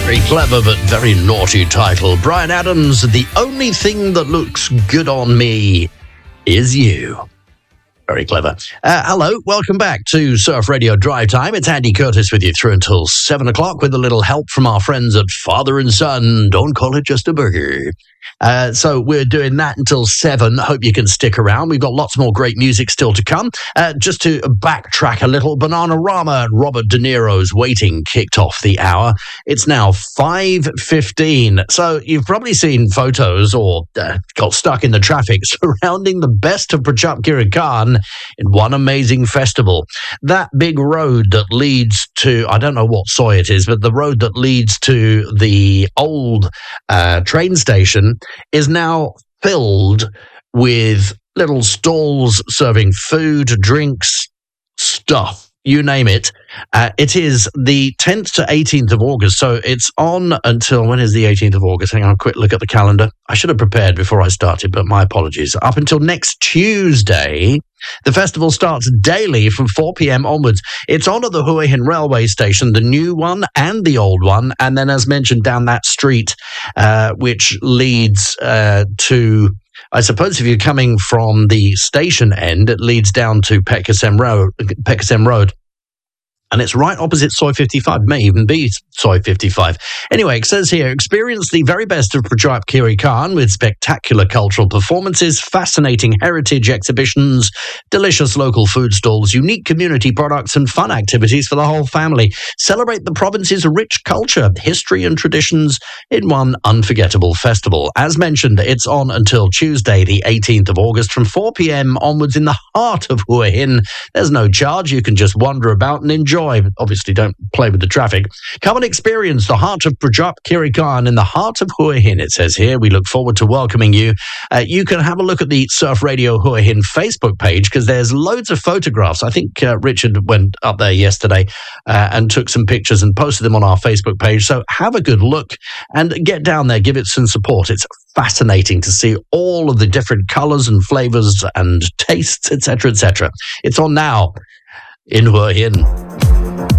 Very clever but very naughty title. Bryan Adams, The Only Thing That Looks Good on Me Is You. Very clever. Hello, welcome back to Surf Radio Drive Time. It's Andy Curtis with you through until 7 o'clock with a little help from our friends at Father and Son. Don't call it just a burger. So we're doing that until 7. Hope you can stick around. We've got lots more great music still to come. Just to backtrack a little, Bananarama and Robert De Niro's Waiting kicked off the hour. It's now 5:15. So you've probably seen photos or got stuck in the traffic surrounding the best of Prachuap Khiri Khan in one amazing festival. That big road that leads to, I don't know what soy it is, but the road that leads to the old train station is now filled with little stalls serving food, drinks, stuff, you name it. It is the 10th to 18th of August, so it's on until, when is the 18th of August? Hang on, a quick look at the calendar. I should have prepared before I started, but my apologies. Up until next Tuesday, the festival starts daily from 4 p.m. onwards. It's on at the Hua Hin railway station, the new one and the old one, and then, as mentioned, down that street, which leads to, I suppose if you're coming from the station end, it leads down to Pekasem Road. And it's right opposite Soi 55. May even be Soi 55. Anyway, it says here, experience the very best of Prachuap Khiri Khan with spectacular cultural performances, fascinating heritage exhibitions, delicious local food stalls, unique community products, and fun activities for the whole family. Celebrate the province's rich culture, history, and traditions in one unforgettable festival. As mentioned, it's on until Tuesday, the 18th of August, from 4 p.m. onwards in the heart of Hua Hin. There's no charge. You can just wander about and enjoy. Obviously, don't play with the traffic. Come and experience the heart of Prachuap Khiri Khan in the heart of Hua Hin, it says here. We look forward to welcoming you. You can have a look at the Surf Radio Hua Hin Facebook page because there's loads of photographs. I think Richard went up there yesterday and took some pictures and posted them on our Facebook page. So have a good look and get down there, give it some support. It's fascinating to see all of the different colours and flavours and tastes, etc., etc. It's on now in Hua Hin.